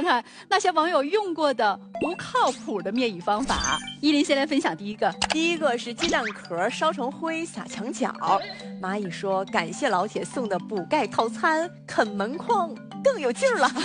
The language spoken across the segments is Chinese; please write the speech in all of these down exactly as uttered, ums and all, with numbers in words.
看那些网友用过的不靠谱的灭蚁方法。依林先来分享第一个， 第一个是鸡蛋壳烧成灰撒墙角。蚂蚁说：“感谢老铁送的补钙套餐，啃门框更有劲儿了。”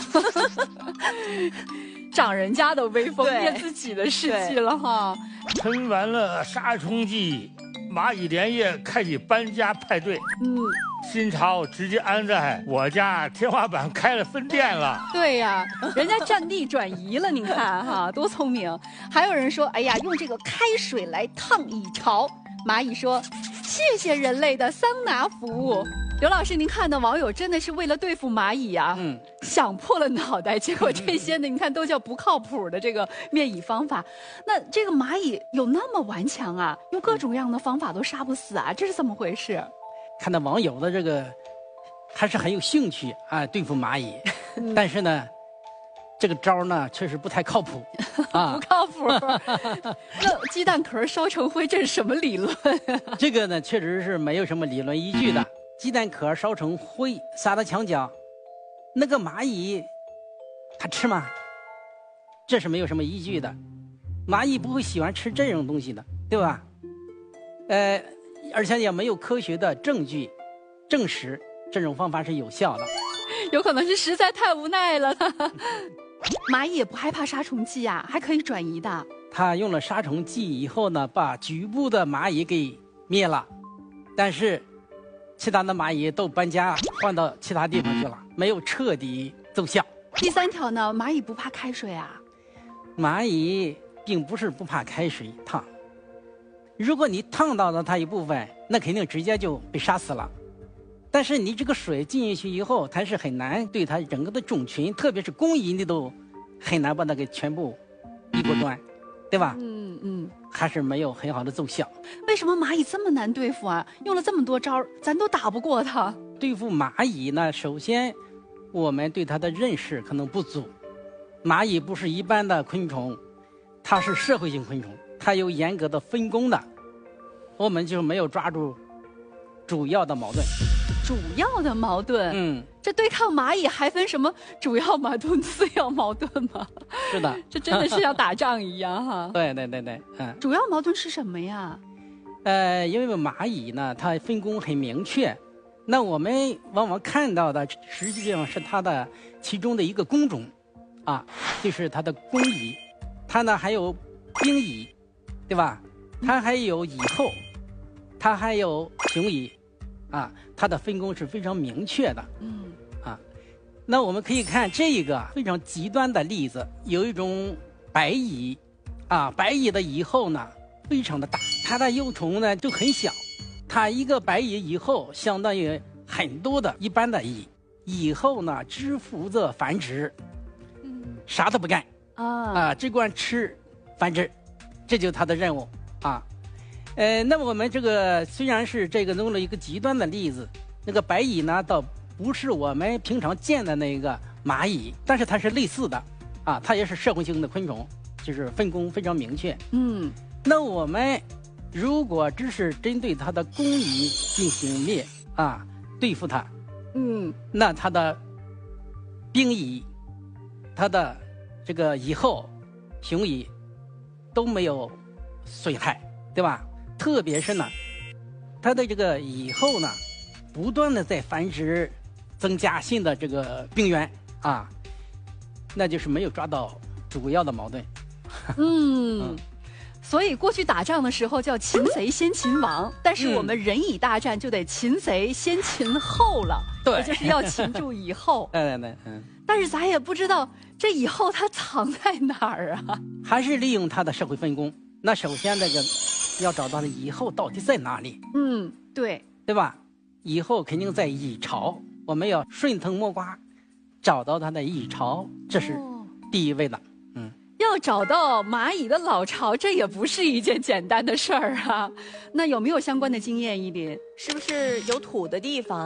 长人家的威风，灭自己的士气了哈。 喷完了杀虫剂，蚂蚁连夜开启搬家派对。 嗯。 新巢直接安在我家天花板开了分店了。 对呀、啊，人家占地转移了，你看哈，多聪明。还有人说，哎呀，用这个开水来烫蚁巢。蚂蚁说，谢谢人类的桑拿服务。刘老师，您看的网友真的是为了对付蚂蚁啊，嗯，想破了脑袋，结果这些呢，你看都叫不靠谱的这个灭蚁方法。那这个蚂蚁有那么顽强啊？用各种各样的方法都杀不死啊？这是怎么回事？ 看到网友的这个还是很有兴趣啊，对付蚂蚁，但是呢，这个招呢确实不太靠谱啊， 不靠谱。那鸡蛋壳烧成灰，这是什么理论啊？ 这个呢确实是没有什么理论依据的。鸡蛋壳烧成灰撒到墙角，那个蚂蚁它吃吗？这是没有什么依据的。蚂蚁不会喜欢吃这种东西的，对吧？呃。而且也没有科学的证据证实这种方法是有效的， 有可能是实在太无奈了。蚂蚁也不害怕杀虫剂啊，还可以转移的。 它用了杀虫剂以后呢，把局部的蚂蚁给灭了，但是其他的蚂蚁都搬家换到其他地方去了，没有彻底奏效。 第三条呢，蚂蚁不怕开水啊？ 蚂蚁并不是不怕开水烫。如果你烫到了它一部分，那肯定直接就被杀死了。但是你这个水进进去以后，它是很难对它整个的种群，特别是工蚁，你都很难把它给全部一锅端，对吧？ 嗯嗯， 还是没有很好的奏效。 为什么蚂蚁这么难对付啊？用了这么多招，咱都打不过它。 对付蚂蚁呢，首先我们对它的认识可能不足。蚂蚁不是一般的昆虫，它是社会性昆虫。它有严格的分工的，我们就没有抓住主要的矛盾。 主要的矛盾，嗯，这对抗蚂蚁还分什么主要矛盾、次要矛盾吗？ 是的， 这真的是像打仗一样哈。 对对对对，嗯。 主要矛盾是什么呀？ 呃，因为蚂蚁呢，它分工很明确，那我们往往看到的实际上是它的其中的一个工种，啊，就是它的工蚁，它呢还有兵蚁。对吧？它还有蚁后，它还有雄蚁，啊，它的分工是非常明确的。嗯，啊，那我们可以看这个非常极端的例子，有一种白蚁，啊，白蚁的蚁后呢非常的大，它的幼虫呢就很小，它一个白蚁蚁后相当于很多的一般的蚁，蚁后呢只负责繁殖，嗯，啥都不干啊，啊，只管吃繁殖。这就是它的任务啊，呃，那么我们这个虽然是这个弄了一个极端的例子，那个白蚁呢，倒不是我们平常见的那个蚂蚁，但是它是类似的啊，它也是社会性的昆虫，就是分工非常明确。嗯，那我们如果只是针对它的工蚁进行灭啊，对付它，嗯，那它的兵蚁、它的这个蚁后、雄蚁。都没有损害，对吧？特别是呢，它的这个蚁后呢，不断的在繁殖，增加新的这个病源啊，那就是没有抓到主要的矛盾。 嗯，嗯所以过去打仗的时候叫擒贼先擒王，但是我们人蚁大战就得擒贼先擒后了， 对， 也就是要擒住蚁后。 对对对，嗯。 但是咱也不知道这蚁后它藏在哪儿啊？ 还是利用它的社会分工。那首先这个要找到的蚁后到底在哪里？ 嗯，对， 对吧？蚁后肯定在蚁巢，我们要顺藤摸瓜，找到它的蚁巢，这是第一位的。嗯， 要找到蚂蚁的老巢，这也不是一件简单的事儿啊。那有没有相关的经验，依林？ 是不是有土的地方？